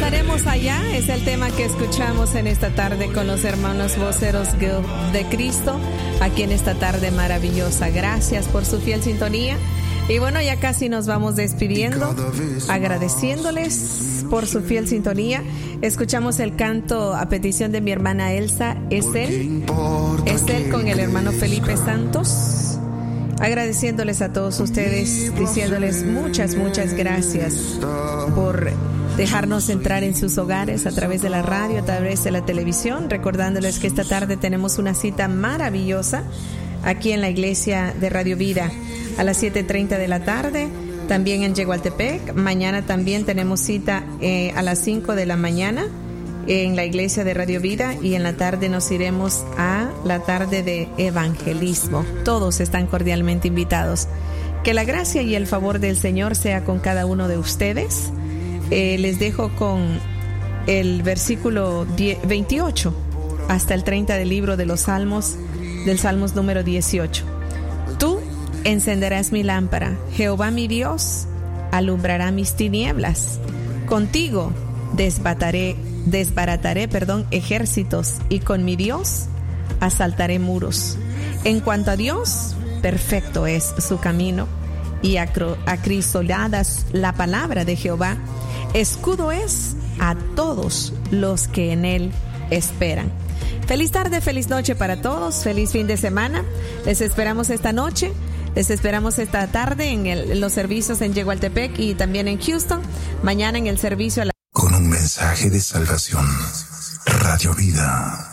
Estaremos allá, es el tema que escuchamos en esta tarde con los hermanos voceros de Cristo, aquí en esta tarde maravillosa. Gracias por su fiel sintonía. Y bueno, ya casi nos vamos despidiendo, agradeciéndoles por su fiel sintonía. Escuchamos el canto a petición de mi hermana Elsa, es él con el hermano Felipe Santos. Agradeciéndoles a todos ustedes, diciéndoles muchas gracias por dejarnos entrar en sus hogares a través de la radio, a través de la televisión, recordándoles que esta tarde tenemos una cita maravillosa aquí en la iglesia de Radio Vida a las 7:30 de la tarde, también en Yegualtepec. Mañana también tenemos cita a las 5 de la mañana en la iglesia de Radio Vida, y en la tarde nos iremos a la tarde de evangelismo. Todos están cordialmente invitados. Que la gracia y el favor del Señor sea con cada uno de ustedes. Les dejo con el versículo 28 hasta el 30 del libro de los Salmos, del Salmos número 18. Tú encenderás mi lámpara, Jehová mi Dios alumbrará mis tinieblas. Contigo desbarataré ejércitos, y con mi Dios asaltaré muros. En cuanto a Dios, perfecto es su camino, y acrisoladas la palabra de Jehová. Escudo es a todos los que en él esperan. Feliz tarde, feliz noche para todos, feliz fin de semana. Les esperamos esta noche, les esperamos esta tarde en los servicios en Yegualtepec y también en Houston. Mañana en el servicio a la... Con un mensaje de salvación. Radio Vida.